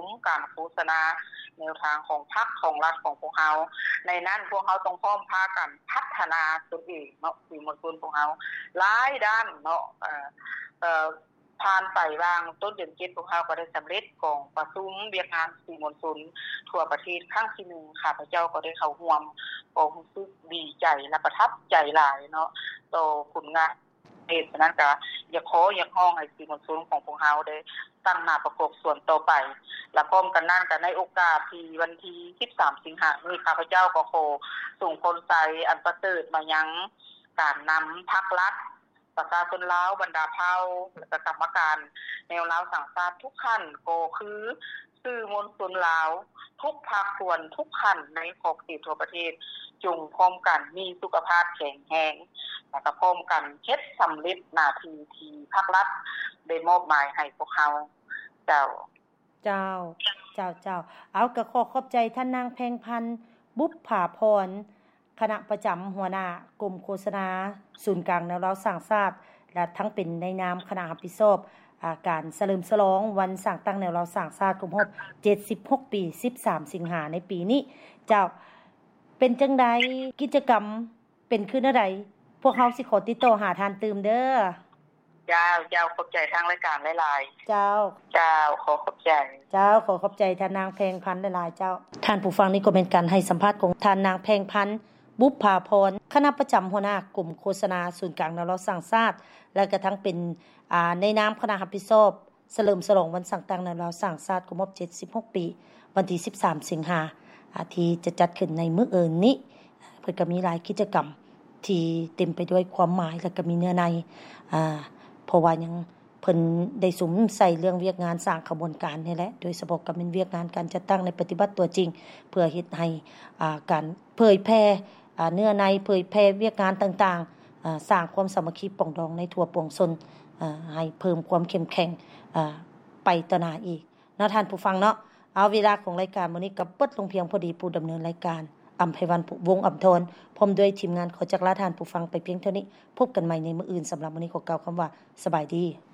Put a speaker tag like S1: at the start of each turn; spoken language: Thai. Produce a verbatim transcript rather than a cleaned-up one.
S1: มการโฆษณาแนวทางของพรรคของรัฐของพวกเฮาในนั้นพวกเฮาต้องพร้อมพากันพัฒนาตนเองเนาะสื่อมวลชนพวกเฮาหลายด้านเนาะเอ่อเอ่อผ่านไปบางต้นเดือนเจ็ดพวกเฮาก็ได้สำเร็จกองประชุมเวียกงานสื่อมวลชนทั่วประเทศครั้งที่หนึ่งข้าพเจ้าก็ได้เข้าร่วมก็รู้สึกดีใจและประทับใจหลายเนาะต่อผลงานเฮ็ดฉะนั้นก็อยากขออยากร้องให้สื่อมวลชนของพวกเฮาได้ตั้งหน้าประกบส่วนต่อไปและพร้อมกันนั้นก็ในโอกาสที่วันที่สิบสามสิงหาคมนี้ข้าพเจ้าก็ขอส่งคนใจอันประเสริฐมายังการนำพรรครัฐประชาชนลาวบรรดาเผ่าและกรรมการแนวลาวสังชาติทุกขั้นก็คือสื่อมวลชนลาวทุกภาคส่วนทุกขั้นในขอบเขตทั่วประเทศจงพร้อมกันมีสุขภาพแข็งแรงและก็พร้อมกันเฮ็ดสำเร็จหน้าที่ที่ภาครัฐได้มอบหมายให้พวกเฮาเจ้า
S2: เจ้าเจ้าเจ้าเอาก็ขอขอบใจท่านนางแพงพันธุ์บุปผาพรคณะประจำหัวหน้ากรมโฆษณาศูนย์กลางแนวเราสร้างชาติและทั้งเป็นในนามคณะรับผิดชอบอาการเฉลิมฉลองวันสร้างตั้งแนวเราสร้างชาติครบรอบเจ็ดสิบหกปีสิบสามสิงหาในปีนี้เจ้าเป็นจังได๋กิจกรรมเป็นคือแนวใดพวกเฮาสิขอติดต่อหาท่านตื่มเด้อ
S1: เจ้าเจ้าขอบใจทางรายการหลาย
S2: ๆเจ้า
S1: เจ้าขอขอบใจ
S2: เจ้าขอขอบใจท่านนางแพงพันธุ์หลายๆเจ้าท่านผู้ฟังนี่ก็เป็นการให้สัมภาษณ์ของท่านนางแพงพันธุ์บุปผาพรคณะประจำหัวหน้ากลุ่มโฆษณาศูนย์กลางแนวเราสร้างชาติและก็ทั้งเป็นอ่าในนามคณะรับผิดชอบเฉลิมฉลองวันสร้างตั้งแนวเราสร้างชาติครบรอบเจ็ดสิบหกปีวันที่สิบสามสิงหาคมอาที่จะจัดขึ้นในมื้ออื่นนี้เพิ่นก็มีหลายกิจกรรมที่เต็มไปด้วยความหมายและก็มีเนื้อในอ่าเพราะว่ายังเพิ่นได้สุมใส่เรื่องเวียกงานสร้างขบวนการนี่แหละโดยเฉพาะก็เป็นเวียกงานการจัดตั้งในปฏิบัติตัวจริงเพื่อเฮ็ดให้อ่าการเผยแพร่อ่าเนื้อในเผยแพร่เวียกงานต่างๆอ่าสร้างความสามัคคีปรองดองในทั่วปวงชนอ่าให้เพิ่มความเข้มแข็งอ่าไปต่อหน้าอีกเนาะท่านผู้ฟังเนาะเอาเวลาของรายการมื้อนี้ก็เบิดลงเพียงพอดีผู้ดำเนินรายการอำไพวันวงศ์อำทนพร้อมด้วยทีมงานขอจักลาท่านผู้ฟังไปเพียงเท่านี้พบกันใหม่ในมื้ออื่นสำหรับมื้อนี้ขอกล่าวคำว่าสบายดี